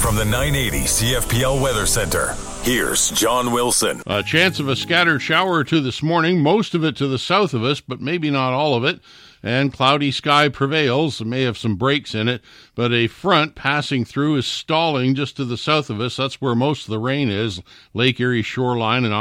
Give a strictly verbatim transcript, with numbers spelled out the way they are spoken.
From the nine eighty C F P L Weather Center, here's John Wilson. A chance of a scattered shower or two this morning, most of it to the south of us, but maybe not all of it. And cloudy sky prevails. It may have some breaks in it, but a front passing through is stalling just to the south of us. That's where most of the rain is, Lake Erie shoreline and